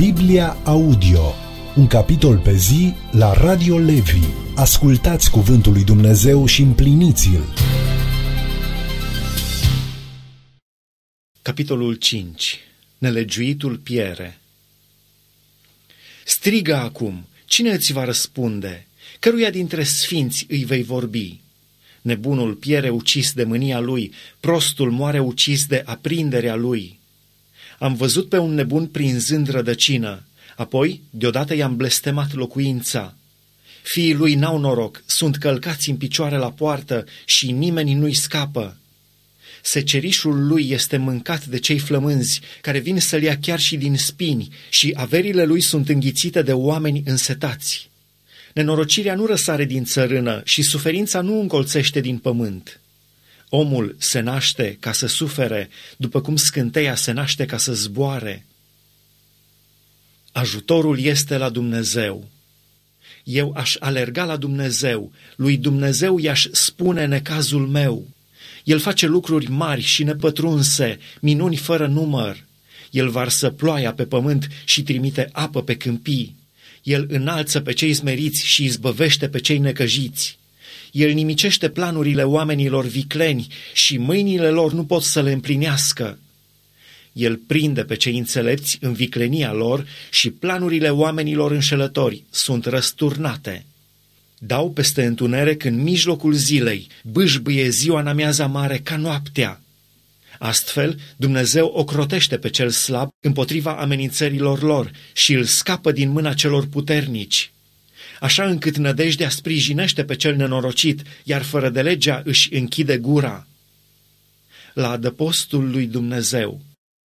Biblia Audio, un capitol pe zi la Radio Levi. Ascultați cuvântul lui Dumnezeu și împliniți-l. Capitolul 5. Nelegiuitul piere. Strigă acum, cine îți va răspunde? Căruia dintre sfinți îi vei vorbi? Nebunul piere ucis de mânia lui, prostul moare ucis de aprinderea lui. Am văzut pe un nebun prinzând rădăcină, apoi deodată i-am blestemat locuința. Fiii lui n-au noroc, sunt călcați în picioare la poartă și nimeni nu-i scapă. Secerișul lui este mâncat de cei flămânzi, care vin să-l ia chiar și din spini, și averile lui sunt înghițite de oameni însetați. Nenorocirea nu răsare din țărână și suferința nu încolțește din pământ. Omul se naște ca să sufere, după cum scânteia se naște ca să zboare. Ajutorul este la Dumnezeu. Eu aș alerga la Dumnezeu, lui Dumnezeu i-aș spune necazul meu. El face lucruri mari și nepătrunse, minuni fără număr. El varsă ploaia pe pământ și trimite apă pe câmpii. El înalță pe cei smeriți și izbăvește pe cei necăjiți. El nimicește planurile oamenilor vicleni și mâinile lor nu pot să le împlinească. El prinde pe cei înțelepți în viclenia lor și planurile oamenilor înșelători sunt răsturnate. Dau peste întuneric în mijlocul zilei, bâșbâie ziua în amiaza mare ca noaptea. Astfel, Dumnezeu ocrotește pe cel slab împotriva amenințărilor lor și îl scapă din mâna celor puternici. Așa încât nădejdea sprijinește pe cel nenorocit, iar fără de legea își închide gura. La adăpostul lui Dumnezeu.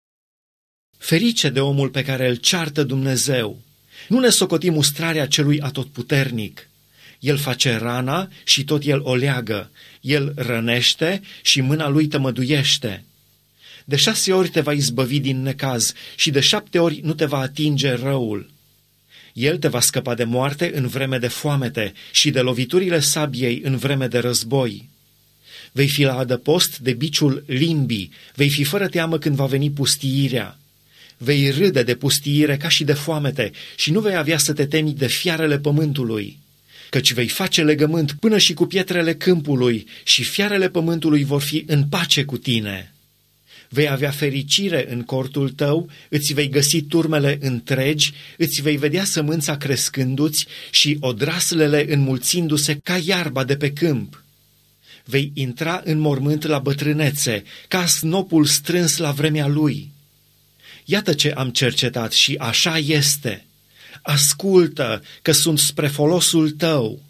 Ferice de omul pe care îl ceartă Dumnezeu. Nu ne socotim mustrarea celui atotputernic. El face rana și tot el o leagă. El rănește și mâna lui tămăduiește. De 6 ori te va izbăvi din necaz și de 7 ori nu te va atinge răul. El te va scăpa de moarte în vreme de foamete și de loviturile sabiei în vreme de război. Vei fi la adăpost de biciul limbii, vei fi fără teamă când va veni pustiirea. Vei râde de pustiire ca și de foamete și nu vei avea să te temi de fiarele pământului, căci vei face legământ până și cu pietrele câmpului și fiarele pământului vor fi în pace cu tine. Vei avea fericire în cortul tău, îți vei găsi turmele întregi, îți vei vedea sămânța crescându-ți și odraslele înmulțindu-se ca iarba de pe câmp. Vei intra în mormânt la bătrânețe, ca snopul strâns la vremea lui. Iată ce am cercetat și așa este. Ascultă, că sunt spre folosul tău.